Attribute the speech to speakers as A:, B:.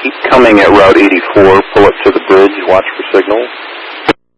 A: Keep coming at Route 84. Pull up to the bridge. Watch for signals.